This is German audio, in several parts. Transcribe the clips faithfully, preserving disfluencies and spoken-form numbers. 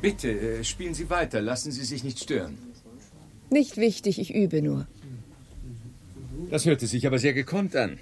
Bitte, äh, spielen Sie weiter. Lassen Sie sich nicht stören. Nicht wichtig, ich übe nur. Das hörte sich aber sehr gekonnt an.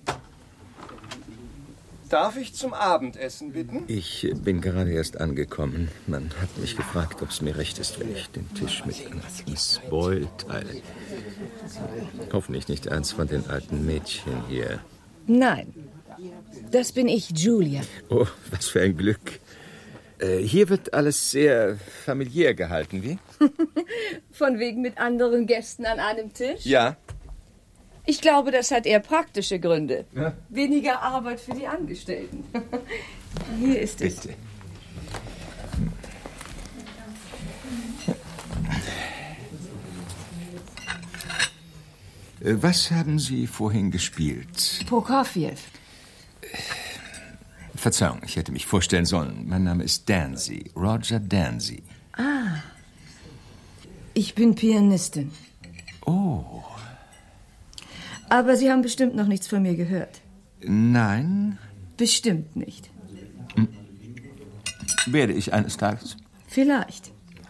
Darf ich zum Abendessen bitten? Ich bin gerade erst angekommen. Man hat mich gefragt, ob es mir recht ist, wenn ich den Tisch mit Miss Boyle teile. Hoffentlich nicht eins von den alten Mädchen hier. Nein, das bin ich, Julia. Oh, was für ein Glück. Äh, hier wird alles sehr familiär gehalten, wie? Von wegen mit anderen Gästen an einem Tisch? Ja. Ich glaube, das hat eher praktische Gründe. Ja. Weniger Arbeit für die Angestellten. Hier ist es. Bitte. Was haben Sie vorhin gespielt? Prokofjew. Verzeihung, ich hätte mich vorstellen sollen. Mein Name ist Danzy, Roger Danzy. Ah, ich bin Pianistin. Oh. Aber Sie haben bestimmt noch nichts von mir gehört. Nein. Bestimmt nicht. Hm. Werde ich eines Tages? Vielleicht.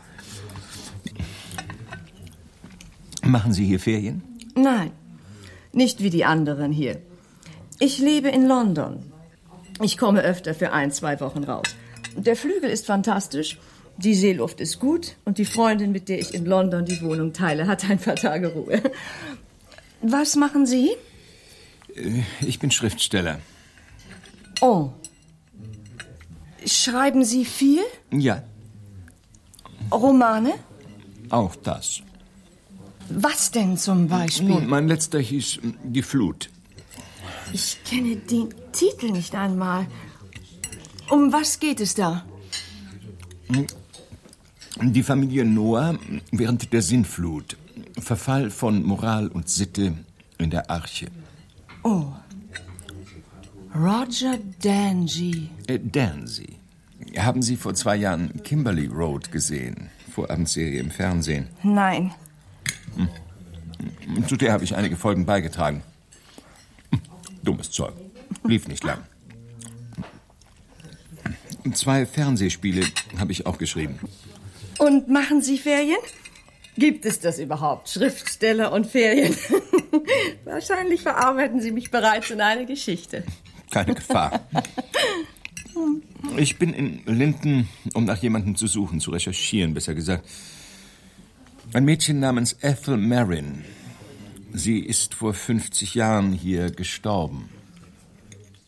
Machen Sie hier Ferien? Nein, nicht wie die anderen hier. Ich lebe in London. Ich komme öfter für ein, zwei Wochen raus. Der Flügel ist fantastisch, die Seeluft ist gut und die Freundin, mit der ich in London die Wohnung teile, hat ein paar Tage Ruhe. Was machen Sie? Ich bin Schriftsteller. Oh. Schreiben Sie viel? Ja. Romane? Auch das. Was denn zum Beispiel? Nun, mein letzter hieß Die Flut. Ich kenne den Titel nicht einmal. Um was geht es da? Die Familie Noah während der Sintflut. Verfall von Moral und Sitte in der Arche. Oh. Roger Danzy. Äh, Danzy. Haben Sie vor zwei Jahren Kimberley Road gesehen? Vorabendserie im Fernsehen. Nein. Hm. Zu der habe ich einige Folgen beigetragen. Dummes Zeug. Lief nicht lang. Zwei Fernsehspiele habe ich auch geschrieben. Und machen Sie Ferien? Gibt es das überhaupt? Schriftsteller und Ferien? Wahrscheinlich verarbeiten Sie mich bereits in eine Geschichte. Keine Gefahr. Ich bin in Linden, um nach jemandem zu suchen, zu recherchieren, besser gesagt. Ein Mädchen namens Ethel Merrin. Sie ist vor fünfzig Jahren hier gestorben.